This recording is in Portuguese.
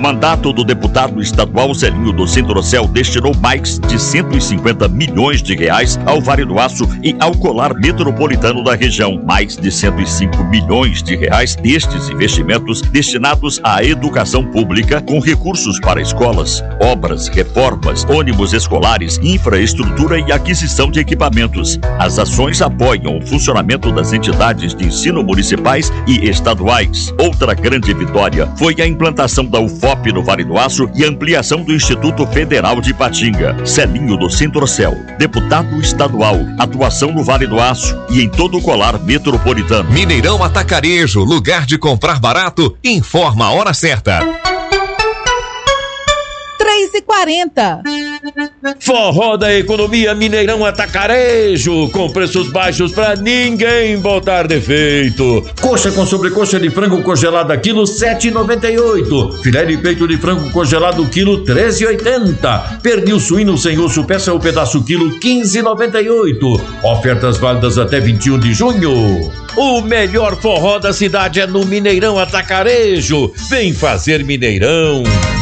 mandato do deputado estadual Zelinho do Centro-Ocel destinou mais de 150 milhões de reais ao Vale do Aço e ao colar metropolitano da região. Mais de 105 milhões de reais destes investimentos destinados à educação pública, com recursos para escolas, obras, reformas, ônibus escolares, infraestrutura e aquisição de equipamentos. As ações apoiam o funcionamento das entidades de ensino municipais e estaduais. Outra grande vitória foi a implantação da UFOP no Vale do Aço e ampliação do Instituto Federal de Ipatinga. Zelinho do Centro-Ocel, deputado estadual, atuação no Vale do Aço e em todo o colar metropolitano. Mineirão Atacarejo, lugar de comprar barato, informa a hora certa. 3h40. Forró da Economia Mineirão Atacarejo, com preços baixos pra ninguém botar defeito. Coxa com sobrecoxa de frango congelada quilo 7,98. Filé de peito de frango congelado quilo 13,80. Pernil suíno sem osso peça ou pedaço quilo 15,98. Ofertas válidas até 21 de junho. O melhor forró da cidade é no Mineirão Atacarejo. Vem fazer Mineirão.